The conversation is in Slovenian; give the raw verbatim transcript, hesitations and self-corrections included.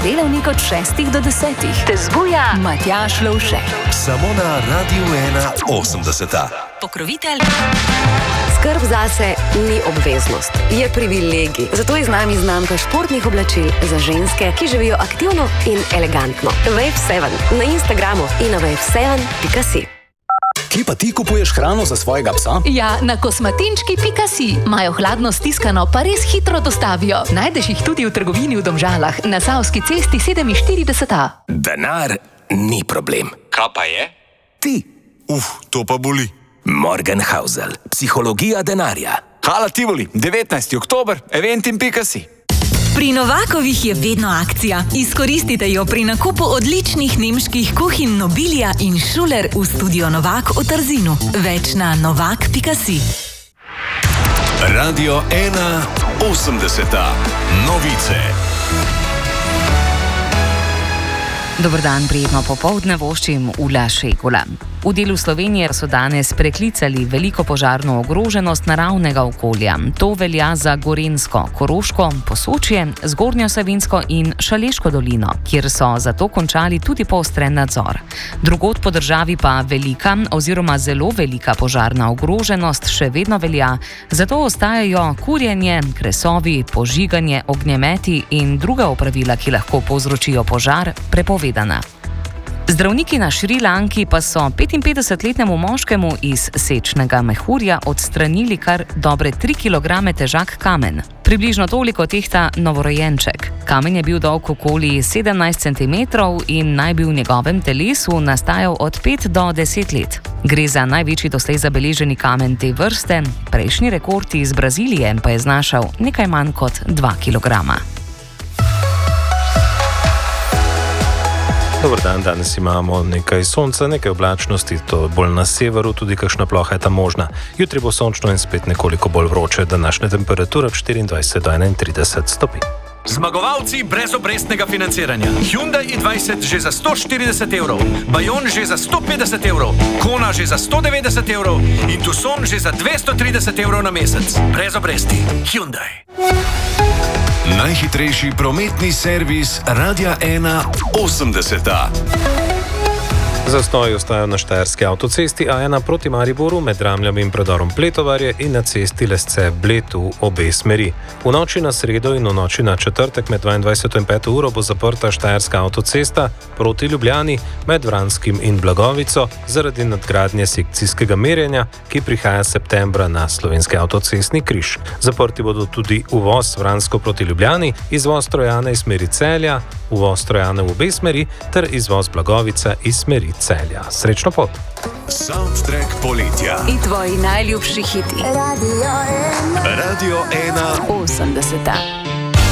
delavnik od šestih do desetih. Te zbuja Matjaž Lovšek. Samo na Radiu ena osemdeseta. Pokrovitelj. Skrb zase ni obveznost, je privilegij. Zato je z nami znamka športnih oblačil za ženske, ki živijo aktivno in elegantno. Wave sedem na Instagramu in na wave sedem pika si. Kje pa ti kupuješ hrano za svojega psa? Ja, na kosmatinčki pika si. Imajo hladno stiskano, pa res hitro dostavijo. Najdeš jih tudi v trgovini v Domžalah, na Savski cesti sedeminštirideset A. Denar ni problem. Kaj pa je? Ti. Uf, to pa boli. Morgenhausel, psihologija denarja. Hala Tivoli, devetnajsti oktober, eventim pika si. Pri Novakovih je vedno akcija. Izkoristite jo pri nakupu odličnih nemških kuhinj Nobilia in Schuler v studio Novak v Trzinu. Več na novak pika si. Radio ena osemdeseta. Novice. Dober dan, prijetno popoldne voščim Ula Šekula. V delu Slovenije so danes preklicali veliko požarno ogroženost naravnega okolja. To velja za Gorenjsko, Koroško, Posočje, Zgornjo Savinjsko in Šaleško dolino, kjer so zato končali tudi poostren nadzor. Drugod po državi pa velika oziroma zelo velika požarna ogroženost še vedno velja, zato ostajajo kurjenje, kresovi, požiganje, ognjemeti in druga opravila, ki lahko povzročijo požar, prepovedana. Zdravniki na Šrilanki pa so petinpetdesetletnemu moškemu iz sečnega mehurja odstranili kar dobre tri kilograme težak kamen. Približno toliko tehta novorojenček. Kamen je bil dolg okoli sedemnajst centimetrov in naj bi v njegovem telesu nastajal od pet do deset let. Gre za največji doslej zabeleženi kamen te vrste, prejšnji rekord iz Brazilije pa je znašal nekaj manj kot dva kilograma. Dobar dan, danes imamo nekaj sonca, nekaj oblačnosti, to bolj na severu, tudi kakšna ploha je tam možna. Jutri bo sončno in spet nekoliko bolj vroče, današnja temperatura štiriindvajset do enaintrideset stopinj. Zmagovalci brezobrestnega financiranja. Hyundai i dvajset že za sto štirideset evrov, Bayon že za sto petdeset evrov, Kona že za sto devetdeset evrov in Tucson že za dvesto trideset evrov na mesec. Brez obresti. Hyundai. Najhitrejši prometni servis Radia ena osemdeseta. Zastoji ostajajo na Štajerski avtocesti A ena proti Mariboru med Ramljam in predorom Pletovarje in na cesti Lesce-Bled v obe smeri. V noči na sredo in v noči na četrtek med dvaindvajseto in peto uro bo zaprta Štajerska avtocesta proti Ljubljani med Vranskim in Blagovico zaradi nadgradnje sekcijskega merjenja, ki prihaja septembra na slovenski avtocestni križ. Zaprti bodo tudi uvoz Vransko proti Ljubljani, izvoz Trojane iz smeri Celja, uvoz Trojane v obe smeri ter izvoz Blagovice iz smeri Celja. Srečno pot! Soundtrack poletja. In tvoji najljubši hiti. Radio ena osemdeseta.